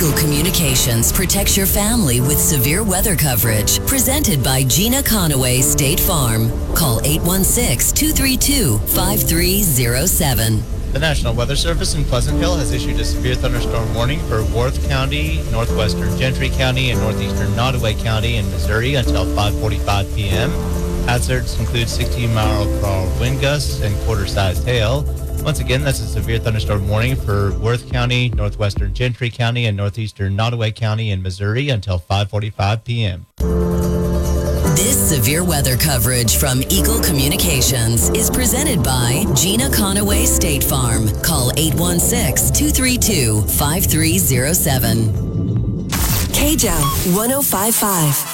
Eagle Communications protects your family with severe weather coverage. Presented by Gina Conaway State Farm. Call 816-232-5307. The National Weather Service in Pleasant Hill has issued a severe thunderstorm warning for Worth County, northwestern Gentry County, and northeastern Nottoway County in Missouri until 5:45 p.m. Hazards include 16-mile-per-hour wind gusts and quarter-sized hail. Once again, that's a severe thunderstorm warning for Worth County, northwestern Gentry County, and northeastern Nottoway County in Missouri until 5:45 p.m. This severe weather coverage from Eagle Communications is presented by Gina Conaway State Farm. Call 816-232-5307. KJO 105.5.